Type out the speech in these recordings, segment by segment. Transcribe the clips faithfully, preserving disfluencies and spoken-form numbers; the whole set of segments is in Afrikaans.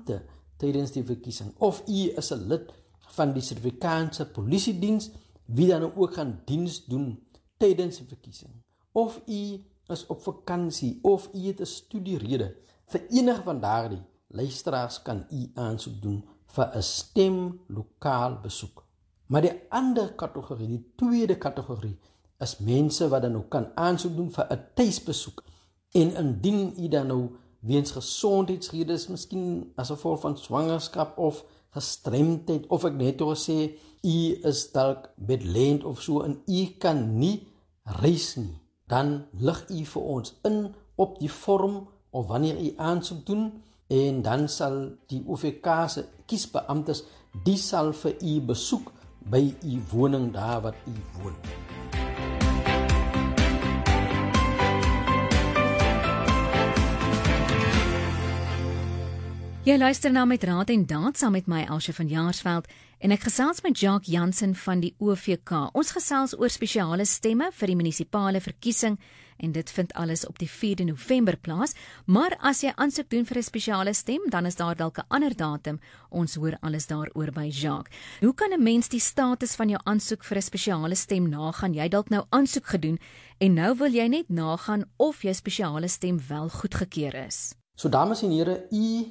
beampte tydens die verkiesing, of u is 'n lid van die Suid-Afrikaanse Polisiediens, wie dan ook gaan diens doen tydens die verkiesing, of u is op vakansie, of u het 'n studierede, vir enige van daardie luisteraars kan u aansoek doen vir 'n stemlokaal besoek. Maar die ander kategorie, die tweede kategorie, is mense wat dan nou kan aansoek doen vir 'n tuisbesoek. En indien u dan nou weens gesondheidsredes, miskien as gevolg van swangerskap of gestremdheid, of ek net wil sê, u is dalk bedlend of so, en u kan nie reis nie, dan lig u vir ons in op die vorm, of wanneer u aansoek doen, en dan sal die O V K se kiesbeamptes, die sal vir u besoek by u woning daar wat u woon. Jy luister na Met Raad en Daad saam met my Elsje van Jaarsveld en ek gesels met Jacques Jansen van die O V K. Ons gesels oor spesiale stemme vir die munisipale verkiesing en dit vind alles op die vierde November plaas, maar as jy aansoek doen vir 'n spesiale stem, dan is daar dalk 'n ander datum. Ons hoor alles daaroor by Jacques. Hoe kan 'n mens die status van jou aansoek vir 'n spesiale stem nagaan? Jy dalk nou aansoek gedoen en nou wil jy net nagaan of jou spesiale stem wel goedgekeur is. So dames en here, u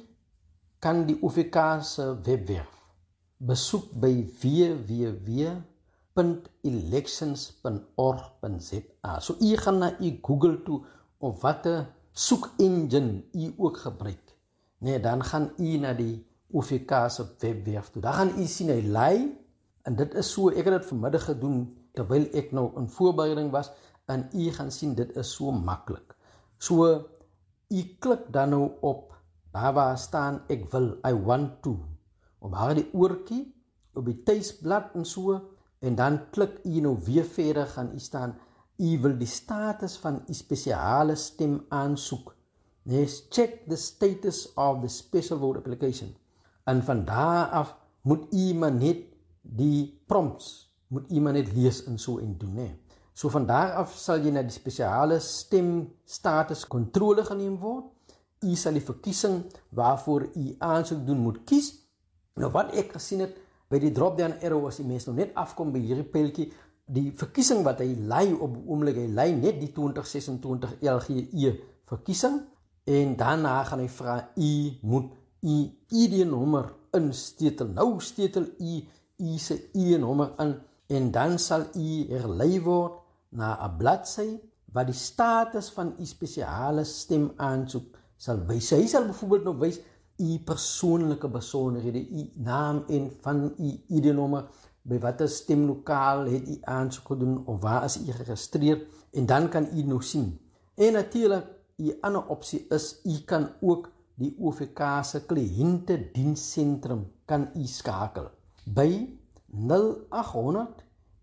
kan die O V K se webwerf besoek by w w w punt elections punt org punt z a. So u gaan na u Google toe, of wat 'n soek engine u ook gebruik. Nee, dan gaan u na die O V K se webwerf toe. Dan gaan u sien hy lei, en dit is so, ek het dit vanmiddag gedoen, terwyl ek nou in voorbereiding was, en u gaan sien, dit is so maklik. So, u klik dan nou op, daar waar staan, ek wil, I want to, op haar die oortjie, op die tuisblad en so, en dan klik u nou weer verder, gaan u staan, u wil die status van u spesiale stem aansoek. Nee, check the status of the special vote application. En van daar af moet u maar net die prompts, moet u maar net lees en so en doen. Nee. So van daar af sal jy na die spesiale stem status kontrole geneem word. U sal die verkiesing waarvoor u aansoek doen moet kies. Nou wat ek gesien het, by die drop-down arrow, as die mens nou net afkom by hierdie pyltjie, die verkiesing wat hy lei op die oomblik, hy lei net die twintig sesentwintig L G E verkiesing, en daarna gaan hy vra, u moet u I D-nommer instetel. Nou stetel u u se I D-nommer in, en dan sal u herlei word na 'n bladsy wat die status van u spesiale stem aansoek sal wys. Hy sal byvoorbeeld nou wys u persoonlike besonderhede, u naam en van u I D-nommer, by watter stemlokaal het u aansoek gedoen, of waar is u geregistreer, en dan kan u nou sien. En natuurlik, die ander opsie is, u kan ook die O V K se kliëntedienstsentrum kan u skakel. By nul agt honderd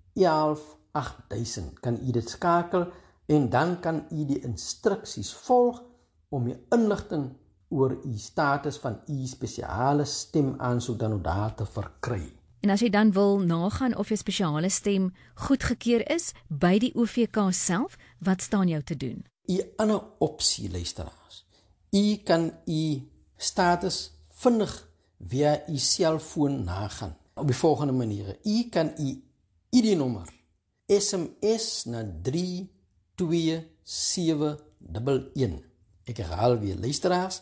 elf agt duisend kan u dit skakel, en dan kan u die instruksies volg om die inligting oor u status van u spesiale stem aansoek dan ook daar te verkry. En as jy dan wil nagaan of jou spesiale stem goedgekeur is by die O V K self, wat staan jou te doen? Die ander opsie, luisteraars. U kan u status vinnig via u selfoon nagaan. Op die volgende maniere. U kan u I D-nommer S M S na drie twee sewe een een. Ek herhaal weer, luisteraars.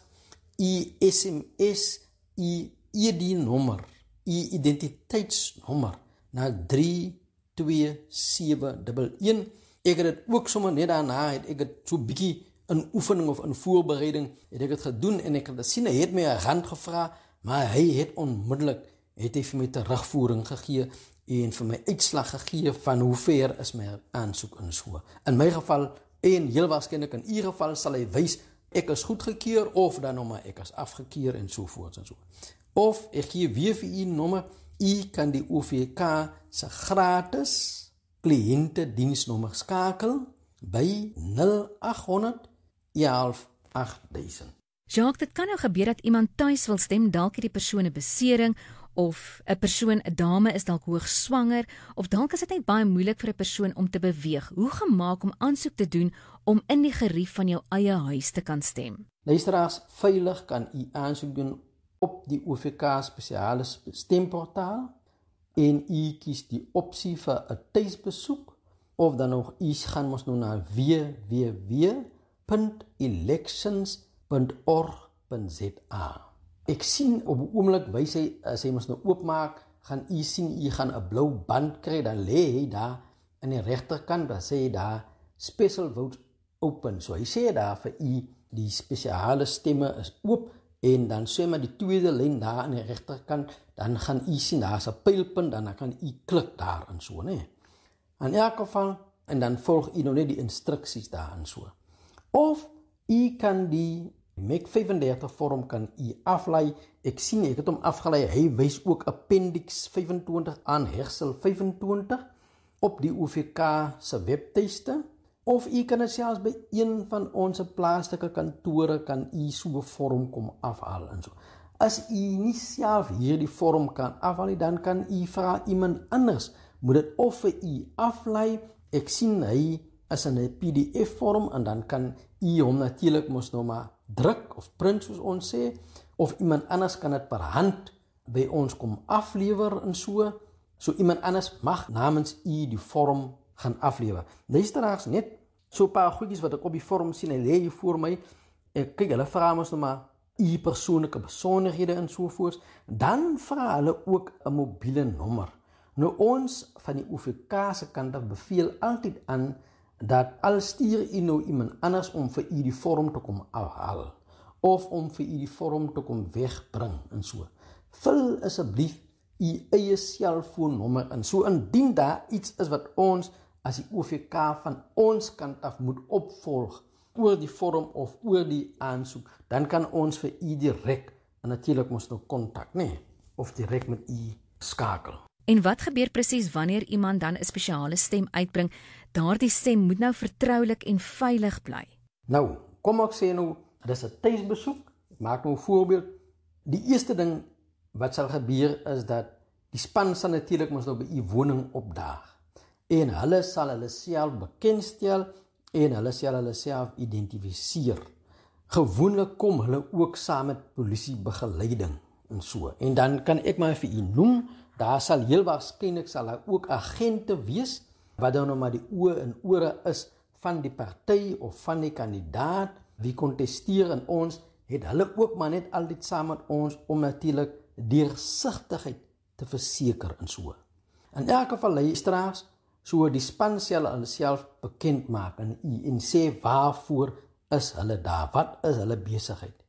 U S M S u I D-nommer, u identiteitsnommer na drie twee sewe een een. Ek het dit ook sommer net daarna, het ek het so bietjie in oefening of in voorbereiding, het ek het gedoen, en ek het gesien, hy het my 'n rand gevra, maar hy het onmiddellik, het hy vir my terugvoering gegee, en vir my uitslag gegee van hoe ver is my aansoek en so. In my geval, en heel waarskynlik in u geval, sal hy wys, ek is goedgekeur, of dan nou maar ek is afgekeur, en sovoorts en so. Of, ek gee weer vir u nommer, u kan die O V K se gratis kliëntediensnommer skakel by nul agt honderd elf agt duisend. Jacques, dit kan nou gebeur dat iemand tuis wil stem, dalk het die persoon 'n besering, of 'n persoon, 'n dame is dalk hoog swanger, of dalk is dit net baie moeilik vir 'n persoon om te beweeg. Hoe gemaak om aansoek te doen om in die gerief van jou eie huis te kan stem? Luisteraars, veilig kan u aansoek doen op die O V K spesiale stemportaal en u kies die opsie vir 'n tuisbesoek of dan nog u gaan ons nou na w w w punt elections punt org punt z a. Ek sien op 'n oomblik wys hy as hy ons nou oopmaak, gaan u sien u gaan 'n blou band kry, dan lê hy daar aan die regterkant, dan sê hy daar special vote open. So hy sê daar vir u die spesiale stemme is oop en dan sê maar die tweede lyn daar aan die regterkant, dan gaan u sien daar's 'n pylpunt en dan kan u klik daar en so, né? In elk geval en dan volg u nou net die instruksies daar en so. Of u kan die M E C vyfendertig vorm kan u aflei. Ek sien ek het hom afgelei. Hy wys ook Appendix vyfentwintig aan hegsel vyfentwintig op die O V K se webtuiste. Of u kan dit selfs by een van ons plaaslike kantore kan u so 'n vorm kom afhaal en so. As u nie self hierdie vorm kan afhaal, dan kan u vra iemand anders moet dit of vir u aflei. Ek sien hy is in 'n P D F vorm en dan kan u hom natuurlik mos nou maar druk of print soos ons sê, of iemand anders kan dit per hand by ons kom aflewer en so. So iemand anders mag namens u die vorm gaan aflewer. Luisteraars, net so 'n paar goedjies wat ek op die vorm sien, hy lê hier voor my. Ek kyk, hulle vra ons nou maar u persoonlike besonderhede en so voort. Dan vra hulle ook 'n mobiele nommer. Nou ons van die O V K se kant af beveel altyd aan dat al stuur u nou iemand anders om vir u die vorm te kom afhaal of om vir u die vorm te kom wegbring en so. Vul asseblief u eie selfoonnommer in. So indien daar iets is wat ons as die O V K van ons kant af moet opvolg oor die vorm of oor die aansoek, dan kan ons vir u direk en natuurlik mos nou kontak, nee, of direk met u skakel. En wat gebeur presies wanneer iemand dan 'n spesiale stem uitbring? Daardie stem moet nou vertroulik en veilig bly. Nou, kom ek sê nou, dit is 'n tuisbesoek. Ek maak nou 'n voorbeeld. Die eerste ding wat sal gebeur is dat die span sal natuurlik mos nou by u woning opdaag. En hulle sal hulle self bekendstel en hulle sal hulle self identifiseer. Gewoonlik kom hulle ook saam met polisiebegeleiding en so. En dan kan ek maar vir u noem, daar sal heel waarskynlik sal daar ook agente wees wat dan nou maar die oë en ore is van die party of van die kandidaat wie kontesteer en ons het hulle ook maar net altyd saam met ons om natuurlik deursigtigheid te verseker en so. In elk geval luisteraars, so die span sal hulle self bekend maak en, en sê waarvoor is hulle daar, wat is hulle besigheid.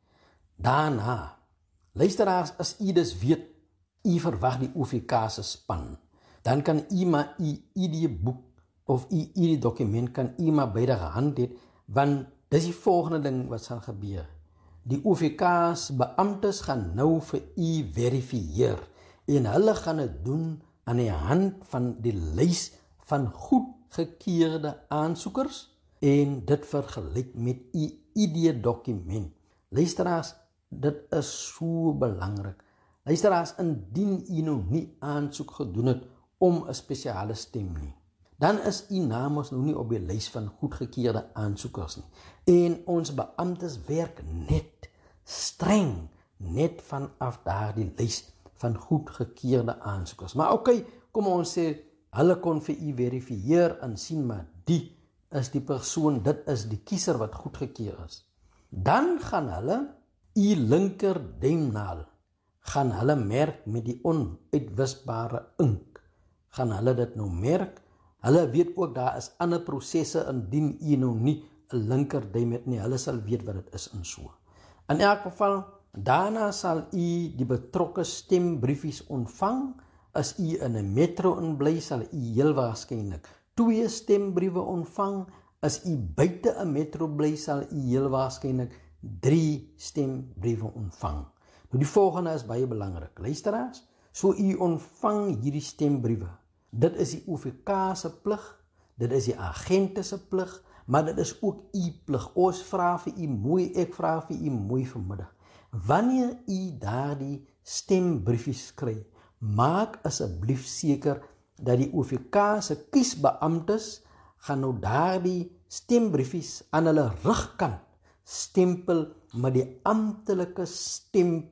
Daarna, luisteraars, as u dus weet, u verwag die O V K se span, dan kan u maar u I D-boek of u I D-dokument kan u maar beide gehand het, want dis die volgende ding wat sal gebeur. Die O V K se beamptes gaan nou vir u verifieer en hulle gaan dit doen aan die hand van die lys van goedgekeurde aansoekers en dit vergelyk met u I D-dokument. Luisteraars, dit is so belangrik. Luisteraars, indien u nou nie aansoek gedoen het om 'n spesiale stem nie, dan is u naam ons nou nie op die lys van goedgekeurde aansoekers nie. En ons beamptes werk net streng net vanaf daardie lys van goedgekeerde aansoekers. Maar oké, okay, kom ons sê hulle kon vir u verifieer en sien maar die is die persoon, dit is die kiezer wat goedgekeur is. Dan gaan hulle u linker duimnaal gaan hulle merk met die onuitwisbare ink. Gaan hulle dit nou merk? Hulle weet ook daar is ander prosesse indien u nou nie 'n linker duim het nie. Hulle sal weet wat dit is en so. In elk geval, daarna sal u die betrokke stembriefies ontvang. As u in 'n metro inbly, sal u heel waarskynlik twee stembriewe ontvang. As u buite 'n metro bly, sal u heel waarskynlik drie stembriewe ontvang. Nou die volgende is baie belangrik. Luisteraars, so u ontvang hierdie stembriewe. Dit is die O V K se plig, dit is die agente se plig, maar dit is ook u plig. Ons vra vir u mooi, ek vra vir u mooi vanmiddag. Wanneer u daardie stembriefies kry, maak asseblief seker dat die O V K se kiesbeamptes gaan nou daardie stembriefies aan hulle rugkant stempel met die amptelike stempel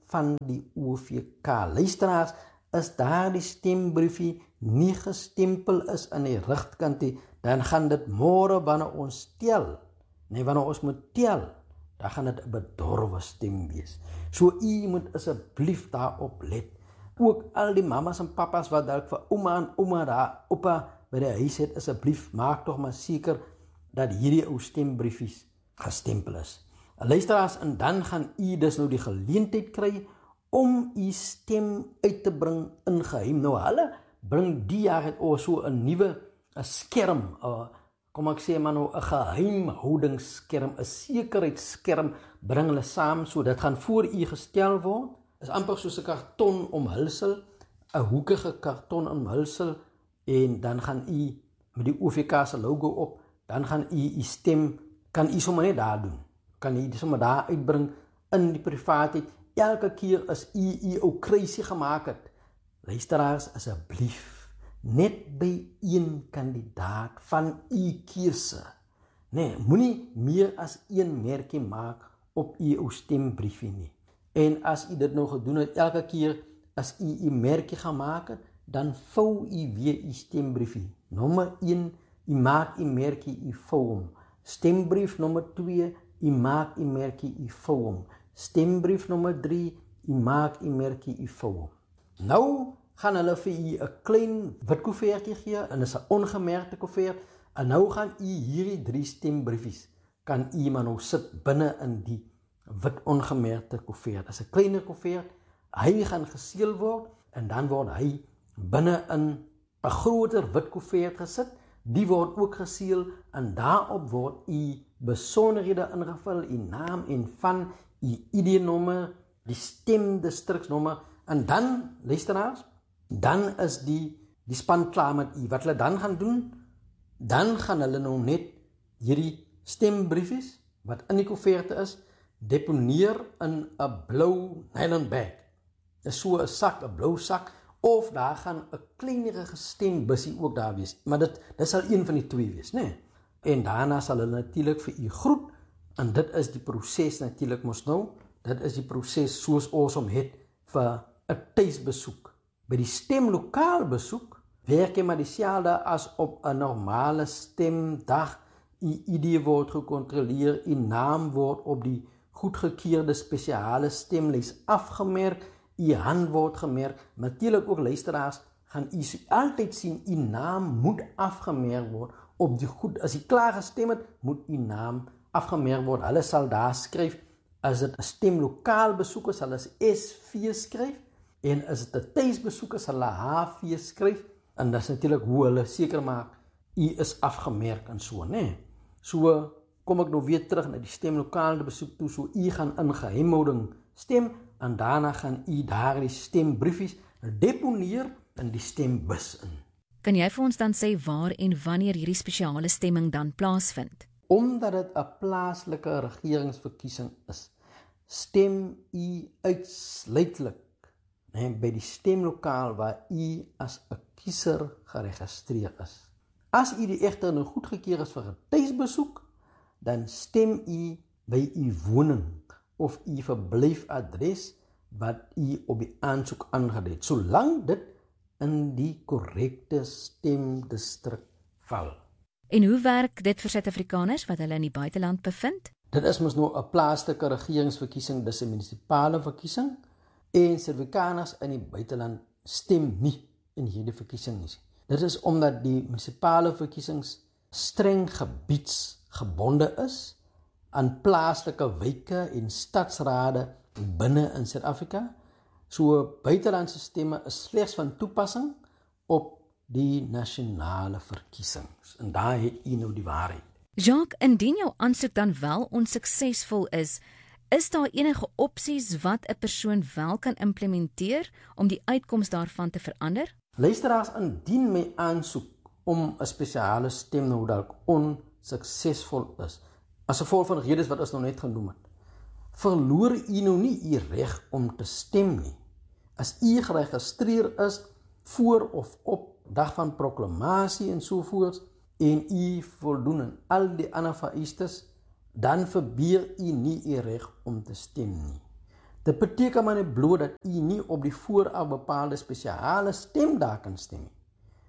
van die O V K. Luisteraars, as daardie stembriefie nie gestempel is in die rigtkant nie, dan gaan dit môre wanneer ons tel, nee, wanneer ons moet tel, dan gaan dit 'n bedorwe stem wees. So u moet asseblief daarop let. Ook al die mamas en papas wat dalk vir ouma en ouma daar oupa by die huis het, asseblief maak tog maar seker dat hierdie ou stembriefies gestempel is. Luisteraars, en dan gaan u dus nou die geleentheid kry om u stem uit te bring in geheim. Nou hulle bring die jaar het oor so 'n nuwe 'n skerm, uh, kom ek sê maar nou 'n geheimhoudingsskerm, 'n sekuriteitsskerm bring hulle saam, so dit gaan voor u gestel word. Is amper soos 'n karton omhulsel, 'n hoekige karton omhulsel, en dan gaan u met die O V K se logo op, dan gaan u u stem, kan u sommer net daar doen. Kan u sommer daar uitbring in die privaatheid. Elke keer as u u ou kruisie gemaak het, luisteraars, asseblief, net by een kandidaat van u keuse. Nee, moenie meer as een merkie maak op u ou stembriefie nie. En as u dit nou gedoen het, elke keer as u u merkie gemaak het, dan vou u weer u stembriefie. Nommer een, u maak u merkie, u vou hom. Stembrief nommer twee, u maak u merkie, u vou hom. Stembrief nommer drie, u maak u merkie, u vou hom. Nou gaan hulle vir u 'n klein wit koevertjie gee, en is 'n ongemerkte koevert, en nou gaan u hierdie drie stembriefies, kan u maar nou sit binne in die wit ongemerkte koevert. Dit is 'n kleiner koevert, hy gaan geseël word, en dan word hy binne in 'n groter wit koevert gesit, die word ook geseël, en daarop word u besonderhede ingevul, u naam en van, u I D-nommer, die stemdistriksnommer, en dan, luisteraars, dan is die, die span klaar met u. Wat hulle dan gaan doen, dan gaan hulle nou net hierdie stembriefies, wat in die koeverte is, deponeer in 'n blou nylon bag. Is so 'n sak, 'n blou sak, of daar gaan 'n kleinerige stembussie ook daar wees. Maar dit, dit sal een van die twee wees, né? Nee? En daarna sal hulle natuurlik vir u groet, en dit is die proses natuurlik mos nou, dit is die proses soos ons hom het vir 'n tuisbesoek. By die stemlokaal besoek, werk jy maar dieselfde as op 'n normale stemdag. U I D word gekontroleer, u naam word op die goedgekeurde spesiale stemlys afgemerk, u hand word gemerk. Natuurlik ook, luisteraars, gaan u altyd sien, u naam moet afgemerk word op die goed. As u klaar gestem het, moet u naam afgemerk word. Hulle sal daar skryf, as dit 'n stemlokaal besoek is, hulle S V skryf, en as dit 'n tuisbesoek is, hulle H V skryf, en dit is natuurlik hoe hulle seker maak, u is afgemerk en so, né? Nee. So kom ek nou weer terug na die stemlokale besoek toe, so u gaan in geheimhouding stem, en daarna gaan u daardie stembriefies deponeer in die stembus in. Kan jy vir ons dan sê waar en wanneer hierdie spesiale stemming dan plaasvind? Omdat dit 'n plaaslike regeringsverkiesing is, stem u uitsluitlik, nee, by die stemlokaal waar u as 'n kiezer geregistreer is. As u die egter nou goedgekeur is vir 'n tuisbesoek, dan stem u by u woning of u verblyfadres wat u op die aansoek aangedui het, solank dit in die korrekte stemdistrik val. En hoe werk dit vir Suid-Afrikaners wat hulle in die buiteland bevind? Dit is mos nou 'n plaaslike regeringsverkiesing, dis 'n munisipale verkiesing, en Suid-Afrikaners in die buiteland stem nie in hierdie verkiesing nie. Dit is omdat die munisipale verkiesings streng gebiedsgebonde is aan plaaslike wyke en stadsrade binne in Suid-Afrika. So buitelandse stemme is slegs van toepassing op die nasionale verkiesings. En daar het u nou die waarheid. Jacques, indien jou aansoek dan wel onsuksesvol is, is daar enige opsies wat 'n persoon wel kan implementeer om die uitkoms daarvan te verander? Luisteraars, indien my aansoek om 'n spesiale stem nou dalk onsuksesvol is, as gevolg van redes wat ons nou net genoem het, verloor u nou nie u reg om te stem nie. As u geregistreer is voor of op dag van proklamasie en sovoorts, en u voldoen aan al die ander vereistes, dan verbeur u nie u reg om te stem nie. Dit beteken maar net bloot dat u nie op die vooraf bepaalde spesiale stemdag kan stem nie.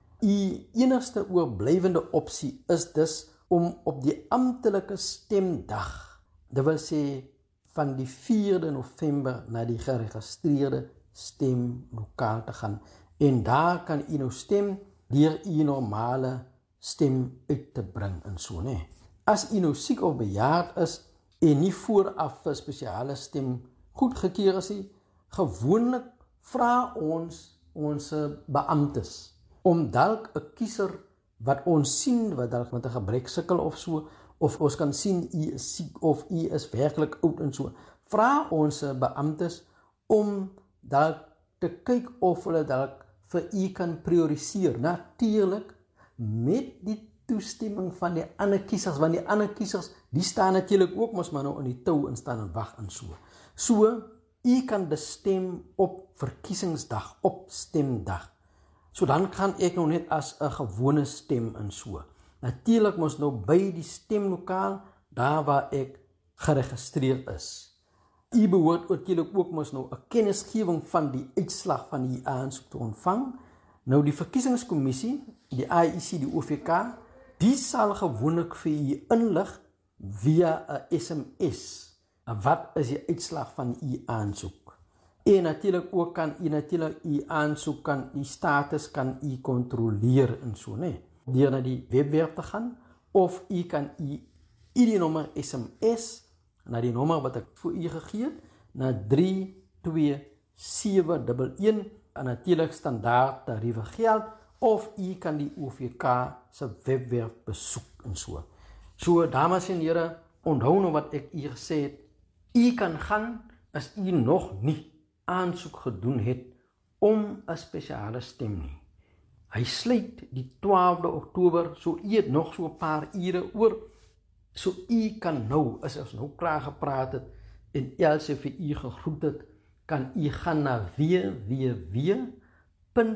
U enigste oorblywende opsie is dus om op die amptelike stemdag, dit wil sê van die vierde November na die geregistreerde stemlokaal te gaan. En daar kan u nou stem deur u normale stem uit te bring en so, nee. As u nou siek of bejaard is en nie vooraf vir spesiale stem goedgekeur is nie, gewoonlik vra ons ons beamptes om dalk 'n kiezer wat ons sien wat dalk met 'n gebrek sukkel of so, of ons kan sien u is siek of u is werklik oud en so, vra ons beamptes om dalk te kyk of hulle dalk vir u kan prioriseer, natuurlik met die toestemming van die ander kiesers, want die ander kiesers, die staan natuurlik ook mos maar nou in die tou en staan en wag en so. So, u kan bestem op verkiesingsdag, op stemdag. So dan kan ek nou net as 'n gewone stem en so. Natuurlik mos nou by die stemlokaal, daar waar ek geregistreerd is. U behoort natuurlik ook mos nou 'n kennisgewing van die uitslag van die aansoek te ontvang. Nou die verkiesingskommissie, die I E C, die O V K, die sal gewoonlik vir u inlig via 'n S M S. Wat is die uitslag van u aansoek? En natuurlik ook kan u natuurlik u aansoek kan die status kan u kontroleer en so, nee. Deur na die webwerf te gaan of u kan u I D-nommer S M S na die nommer wat ek vir u gegee het, na drie twee sewe een een en natuurlik standaard tariewe geld, of u kan die O V K se webwerf besoek en so. So, dames en here, onthou nou wat ek u gesê het, u kan gaan as u nog nie aansoek gedoen het om 'n spesiale stem nie. Hy sluit die twaalfde Oktober, so u het nog so 'n paar ure oor, so u kan nou, as ons nou klaar gepraat het, en Elsie vir u gegroet het, kan u gaan na w w w punt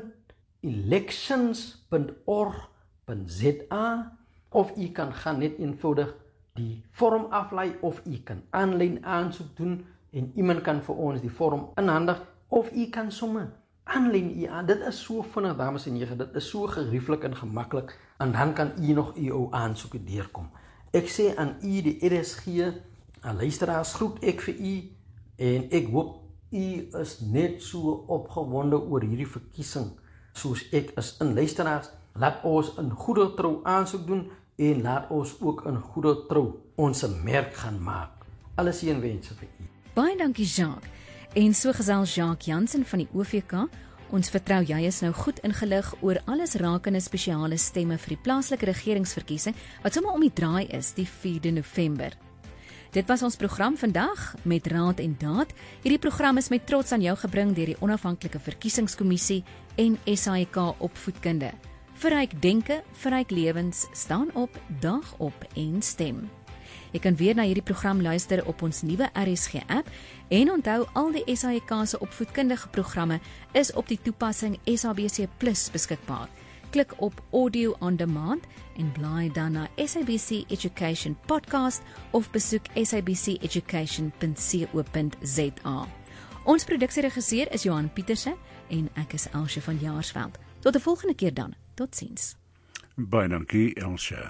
elections punt org punt z a, of u kan gaan net eenvoudig die vorm aflaai, of u kan aanlyn aansoek doen, en iemand kan vir ons die vorm inhandig, of u kan sommer aanlyn u aan. Dit is so vinnig, dames en here, dit is so gerieflik en gemaklik, en dan kan u nog u ou aansoeke deurkom. Ek sê aan u, die R S G, aan luisteraars, groet ek vir u, en ek hoop u is net so opgewonde oor hierdie verkiesing, soos ek is. In luisteraars, laat ons in goeie trou aansoek doen, en laat ons ook in goeie trou ons merk gaan maak. Alles seënwense vir u. Baie dankie, Jacques. En so gesels Jacques Jansen van die O V K. Ons vertrou jy is nou goed ingelig oor alles rakende spesiale stemme vir die plaaslike regeringsverkiesing, wat sommer om die draai is, die vierde November. Dit was ons program vandag met Raad en Daad. Hierdie program is met trots aan jou gebring deur die Onafhanklike Verkiesingskommissie en S A I K Opvoedkunde. Verryk denke, verryk lewens, staan op, dag op en stem. Jy kan weer na hierdie program luister op ons nuwe R S G app, en onthou al die S A I K se opvoedkundige programme is op die toepassing S A B C Plus beskikbaar. Klik op Audio on Demand en blaai dan na S A B C Education Podcast of besoek s a b c education punt co punt z a. Ons produksieregisseur is Johan Pieterse en ek is Elsje van Jaarsveld. Tot 'n volgende keer dan. Totsiens. Baie dankie, Elsje.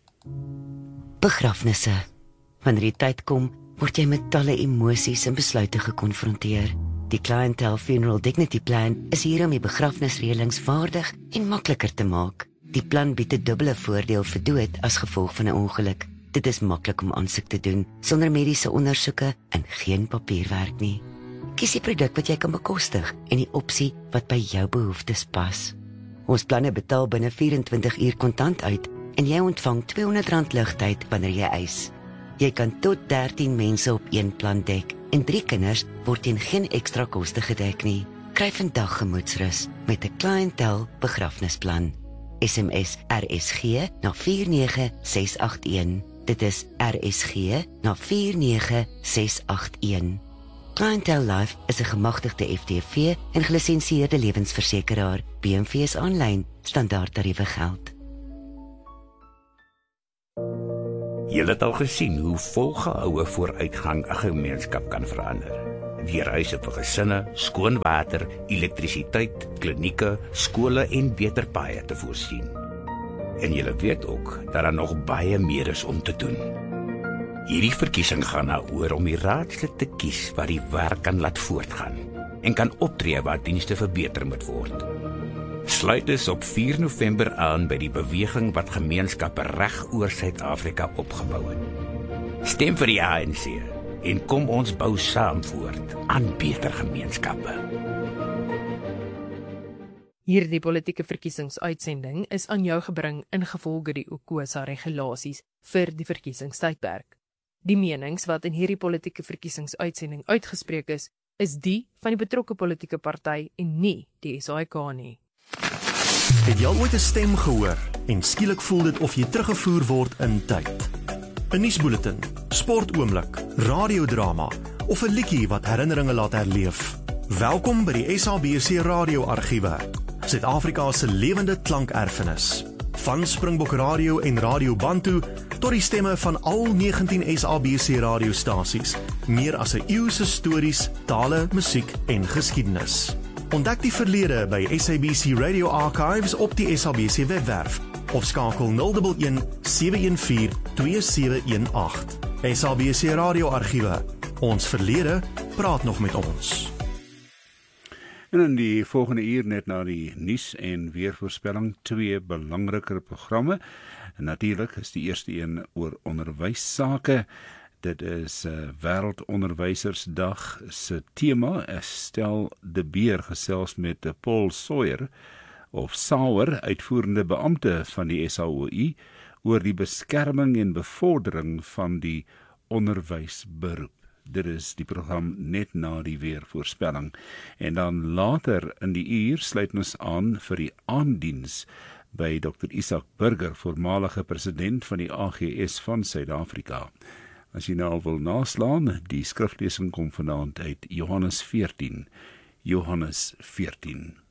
Begrafnisse. Wanneer die tyd kom, word jy met talle emosies en besluite gekonfronteer. Die Clientele Funeral Dignity Plan is hier om die begrafnisreëlings vaardig en makliker te maak. Die plan bied 'n dubbele voordeel vir dood as gevolg van 'n ongeluk. Dit is maklik om aansoek te doen, sonder mediese ondersoeke en geen papierwerk nie. Kies die produk wat jy kan bekostig en die opsie wat by jou behoeftes pas. Ons planne betaal binne vyf-en-twintig uur kontant uit en jy ontvang tweehonderd rand ligtyd wanneer jy eis. Jy kan tot dertien mense op een plan dek en drie kinders word teen geen ekstra koste gedek nie. Kry vandag gemoedsrus met 'n Clientele begrafnisplan. S M S R S G na vier nege ses agt een. Dit is R S G na vier nege ses agt een. Clientele Life is 'n gemagtigde F T V en gelisensieerde lewensversekeraar. B M V is aanlyn, standaard tariewe geld. Jy het al gesien hoe volgehoue vooruitgang 'n gemeenskap kan verander. weerhuise vir gesinne, skoon water, elektrisiteit, klinieke, skole en beter paaie te voorsien. En julle weet ook dat daar nog baie meer is om te doen. Hierdie verkiesing gaan daaroor om die raadslid te kies wat die werk kan laat voortgaan en kan optree waar dienste verbeter moet word. Sluit dus op vier November aan by die beweging wat gemeenskappe reg oor Suid-Afrika opgebou het. Stem vir die A N C en kom ons bou saam voort aan beter gemeenskappe. Hierdie politieke verkiesingsuitsending is aan jou gebring ingevolge die UKOSA regulasies vir die verkiesingstydperk. Die menings wat in hierdie politieke verkiesingsuitsending uitgespreek is, is die van die betrokke politieke party en nie die S A I K nie. Het jy al ooit 'n stem gehoor en skielik voel dit of jy teruggevoer word in tyd? 'n Nuusbulletin, sportoomblik, radiodrama of 'n liedjie wat herinneringe laat herleef? Welkom by die S A B C radioargiewe, Suid-Afrika se lewende klankerfenis. Van Springbok Radio en Radio Bantu tot die stemme van al negentien S A B C radiostasies. Meer as 'n eeu se stories, tale, musiek en geskiedenis. Ontdek die verlede by S A B C Radio Archives op die S A B C webwerf of skakel nul een een sewe een vier twee sewe een agt. S A B C radioargiewe. Ons verlede praat nog met ons. En in die volgende uur net na die nuus en weervoorspelling twee belangriker programme. En natuurlik is die eerste een oor onderwyssake. Dit is uh, Wêreldonderwysersdag se tema. Stel de Beer gesels met Paul Sawyer of Sauer, uitvoerende beampte van die S A O I, oor die beskerming en bevordering van die onderwysberoep. Dit is die program net na die weervoorspelling. En dan later in die uur sluit ons aan vir die aandiens by dokter Isak Burger, voormalige president van die A G S van Suid-Afrika. As jy nou al wil naslaan, die skriflesing kom vanaand uit Johannes veertien. Johannes veertien.